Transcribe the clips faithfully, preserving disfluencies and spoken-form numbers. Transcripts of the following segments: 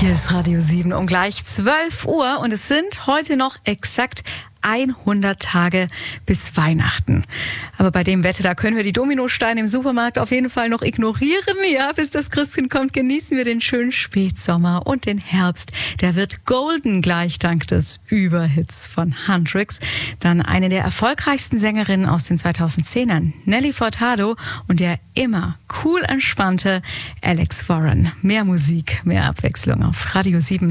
Hier ist Radio sieben um gleich zwölf Uhr und es sind heute noch exakt hundert Tage bis Weihnachten. Aber bei dem Wetter, da können wir die Dominosteine im Supermarkt auf jeden Fall noch ignorieren. Ja, bis das Christkind kommt, genießen wir den schönen Spätsommer und den Herbst. Der wird golden gleich dank des Überhits von Huntrix. Dann eine der erfolgreichsten Sängerinnen aus den zweitausendzehnern, Nelly Furtado, und der immer cool entspannte Alex Warren. Mehr Musik, mehr Abwechslung auf Radio sieben.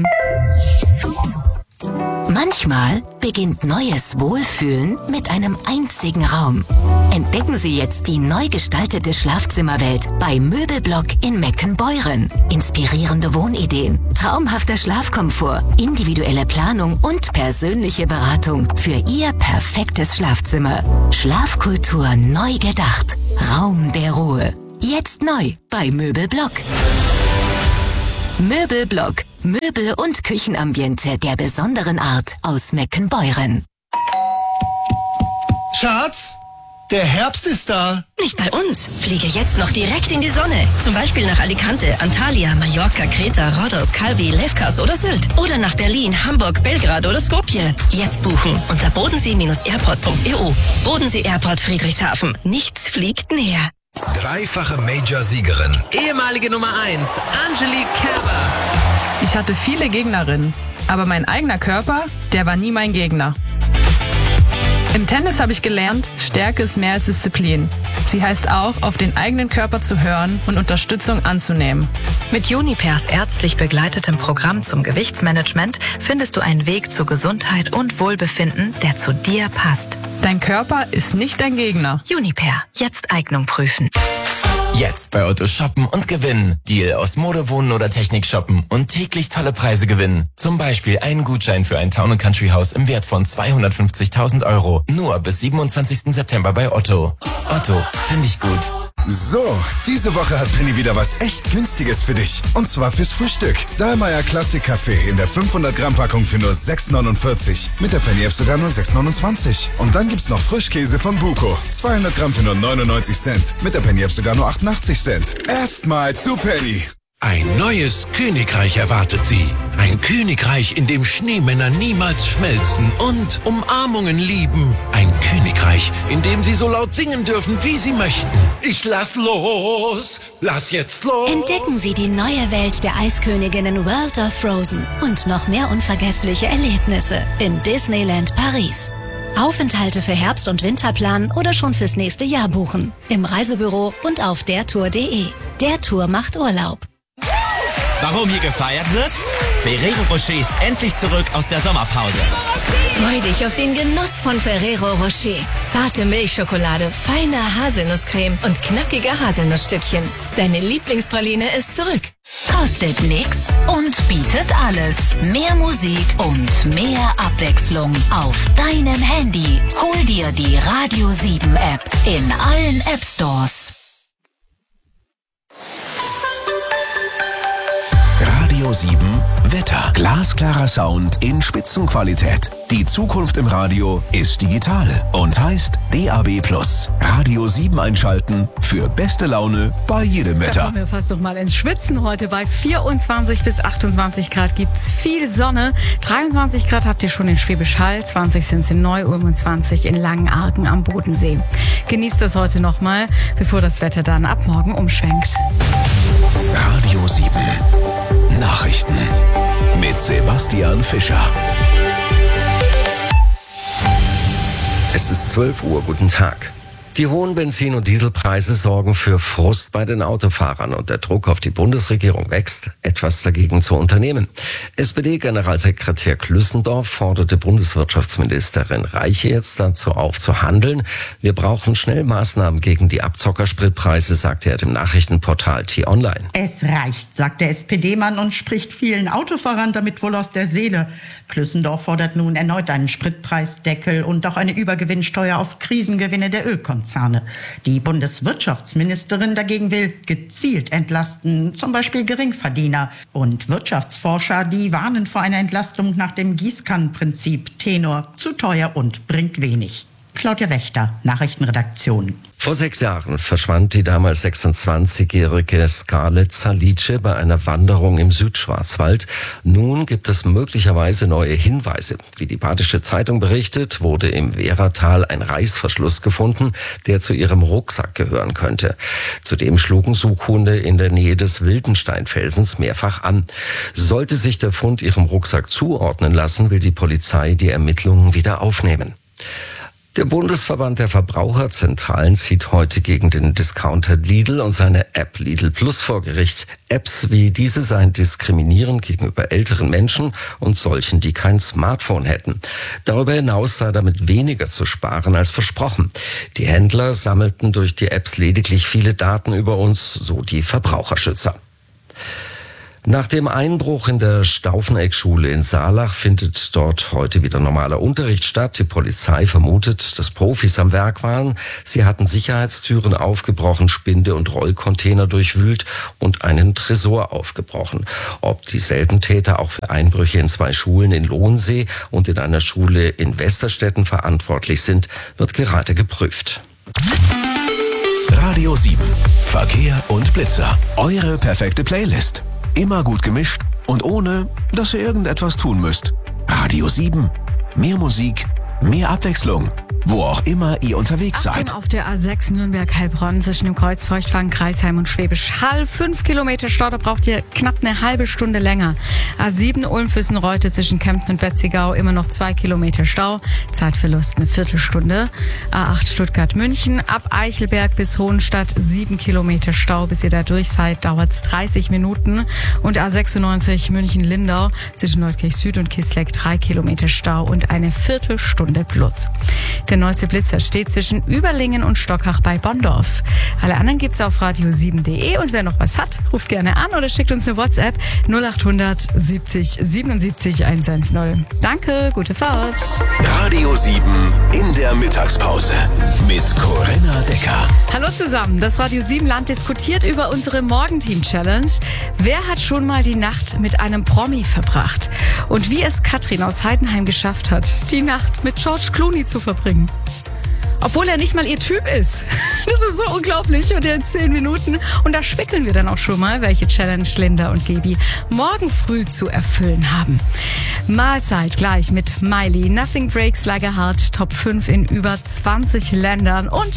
Manchmal beginnt neues Wohlfühlen mit einem einzigen Raum. Entdecken Sie jetzt die neu gestaltete Schlafzimmerwelt bei Möbelblock in Meckenbeuren. Inspirierende Wohnideen, traumhafter Schlafkomfort, individuelle Planung und persönliche Beratung für Ihr perfektes Schlafzimmer. Schlafkultur neu gedacht. Raum der Ruhe. Jetzt neu bei Möbelblock. Möbelblock. Möbel- und Küchenambiente der besonderen Art aus Meckenbeuren. Schatz, der Herbst ist da. Nicht bei uns. Fliege jetzt noch direkt in die Sonne. Zum Beispiel nach Alicante, Antalya, Mallorca, Kreta, Rhodos, Calvi, Lefkas oder Sylt. Oder nach Berlin, Hamburg, Belgrad oder Skopje. Jetzt buchen unter bodensee airport punkt e u. Bodensee Airport Friedrichshafen. Nichts fliegt näher. Dreifache Major-Siegerin. Ehemalige Nummer eins, Angelique Kerber. Ich hatte viele Gegnerinnen, aber mein eigener Körper, der war nie mein Gegner. Im Tennis habe ich gelernt, Stärke ist mehr als Disziplin. Sie heißt auch, auf den eigenen Körper zu hören und Unterstützung anzunehmen. Mit Junipers ärztlich begleitetem Programm zum Gewichtsmanagement findest du einen Weg zu Gesundheit und Wohlbefinden, der zu dir passt. Dein Körper ist nicht dein Gegner. Juniper, jetzt Eignung prüfen. Jetzt bei Otto shoppen und gewinnen. Deal aus Mode, Wohnen oder Technik shoppen und täglich tolle Preise gewinnen. Zum Beispiel einen Gutschein für ein Town and Country Haus im Wert von zweihundertfünfzigtausend Euro. Nur bis siebenundzwanzigsten September bei Otto. Otto, finde ich gut. So, diese Woche hat Penny wieder was echt Günstiges für dich. Und zwar fürs Frühstück. Dahlmeier Classic Kaffee in der fünfhundert Gramm Packung für nur sechs neunundvierzig. Mit der Penny App sogar nur sechs neunundzwanzig. Und dann gibt's noch Frischkäse von Buko. zweihundert Gramm für nur neunundneunzig Cent. Mit der Penny App sogar nur achtundachtzig Cent. Erstmal zu Penny. Ein neues Königreich erwartet Sie. Ein Königreich, in dem Schneemänner niemals schmelzen und Umarmungen lieben. Ein Königreich, in dem Sie so laut singen dürfen, wie Sie möchten. Ich lass los, lass jetzt los. Entdecken Sie die neue Welt der Eisköniginnen World of Frozen und noch mehr unvergessliche Erlebnisse in Disneyland Paris. Aufenthalte für Herbst- und Winterplan oder schon fürs nächste Jahr buchen. Im Reisebüro und auf dertour punkt de. Der Tour macht Urlaub. Warum hier gefeiert wird? Ferrero Rocher ist endlich zurück aus der Sommerpause. Freu dich auf den Genuss von Ferrero Rocher. Zarte Milchschokolade, feine Haselnusscreme und knackige Haselnussstückchen. Deine Lieblingspraline ist zurück. Kostet nix und bietet alles. Mehr Musik und mehr Abwechslung auf deinem Handy. Hol dir die Radio sieben App in allen App Stores. Radio sieben Wetter. Glasklarer Sound in Spitzenqualität. Die Zukunft im Radio ist digital und heißt D A B plus. Radio sieben einschalten für beste Laune bei jedem Wetter. Da kommen wir fast noch mal ins Schwitzen heute. Bei vierundzwanzig bis achtundzwanzig Grad gibt's viel Sonne. dreiundzwanzig Grad habt ihr schon in Schwäbisch Hall, zwanzig sind's in Neu-Ulm und zwanzig in Langenargen am Bodensee. Genießt das heute noch mal, bevor das Wetter dann ab morgen umschwenkt. Radio sieben Nachrichten mit Sebastian Fischer. Es ist zwölf Uhr. Guten Tag. Die hohen Benzin- und Dieselpreise sorgen für Frust bei den Autofahrern und der Druck auf die Bundesregierung wächst, etwas dagegen zu unternehmen. S P D-Generalsekretär Klüssendorf forderte Bundeswirtschaftsministerin Reiche jetzt dazu auf, zu handeln. Wir brauchen schnell Maßnahmen gegen die Abzockerspritpreise, sagte er dem Nachrichtenportal T-Online. Es reicht, sagt der S P D-Mann und spricht vielen Autofahrern damit wohl aus der Seele. Klüssendorf fordert nun erneut einen Spritpreisdeckel und auch eine Übergewinnsteuer auf Krisengewinne der Ölkonzerne. Die Bundeswirtschaftsministerin dagegen will gezielt entlasten, zum Beispiel Geringverdiener. Und Wirtschaftsforscher, die warnen vor einer Entlastung nach dem Gießkannenprinzip. Tenor, zu teuer und bringt wenig. Claudia Wächter, Nachrichtenredaktion. Vor sechs Jahren verschwand die damals sechsundzwanzigjährige Scarlett Salice bei einer Wanderung im Südschwarzwald. Nun gibt es möglicherweise neue Hinweise. Wie die Badische Zeitung berichtet, wurde im Wehratal ein Reißverschluss gefunden, der zu ihrem Rucksack gehören könnte. Zudem schlugen Suchhunde in der Nähe des Wildensteinfelsens mehrfach an. Sollte sich der Fund ihrem Rucksack zuordnen lassen, will die Polizei die Ermittlungen wieder aufnehmen. Der Bundesverband der Verbraucherzentralen zieht heute gegen den Discounter Lidl und seine App Lidl Plus vor Gericht. Apps wie diese seien diskriminierend gegenüber älteren Menschen und solchen, die kein Smartphone hätten. Darüber hinaus sei damit weniger zu sparen als versprochen. Die Händler sammelten durch die Apps lediglich viele Daten über uns, so die Verbraucherschützer. Nach dem Einbruch in der Staufeneck-Schule in Saalach findet dort heute wieder normaler Unterricht statt. Die Polizei vermutet, dass Profis am Werk waren. Sie hatten Sicherheitstüren aufgebrochen, Spinde- und Rollcontainer durchwühlt und einen Tresor aufgebrochen. Ob dieselben Täter auch für Einbrüche in zwei Schulen in Lohnsee und in einer Schule in Westerstetten verantwortlich sind, wird gerade geprüft. Radio sieben. Verkehr und Blitzer. Eure perfekte Playlist. Immer gut gemischt und ohne, dass ihr irgendetwas tun müsst. Radio sieben. Mehr Musik, mehr Abwechslung. Wo auch immer ihr unterwegs Achtung seid. auf der A sechs Nürnberg-Heilbronn zwischen dem Kreuz Feuchtwangen, Kreilsheim und Schwäbisch Hall. Fünf Kilometer Stau, da braucht ihr knapp eine halbe Stunde länger. A sieben Ulm-Füssen-Reute zwischen Kempten und Betzigau, immer noch zwei Kilometer Stau. Zeitverlust eine Viertelstunde. A acht Stuttgart-München, ab Eichelberg bis Hohenstadt sieben Kilometer Stau. Bis ihr da durch seid, dauert es dreißig Minuten. Und A sechsundneunzig München-Lindau zwischen Neutkirch Süd und Kisleck drei Kilometer Stau und eine Viertelstunde plus. Der neueste Blitzer steht zwischen Überlingen und Stockach bei Bonndorf. Alle anderen gibt's auf radio sieben punkt de und wer noch was hat, ruft gerne an oder schickt uns eine WhatsApp null acht hundert siebzig siebenundsiebzig hundertzehn. Danke, gute Fahrt. Radio sieben in der Mittagspause mit Corinna Decker. Hallo zusammen, das Radio sieben Land diskutiert über unsere Morgenteam-Challenge. Wer hat schon mal die Nacht mit einem Promi verbracht? Und wie es Katrin aus Heidenheim geschafft hat, die Nacht mit George Clooney zu verbringen. Obwohl er nicht mal ihr Typ ist. Das ist so unglaublich. Und in zehn Minuten. Und da spickeln wir dann auch schon mal, welche Challenge Linda und Gaby morgen früh zu erfüllen haben. Mahlzeit gleich mit Miley. Nothing Breaks Like a Heart. Top fünf in über zwanzig Ländern. Und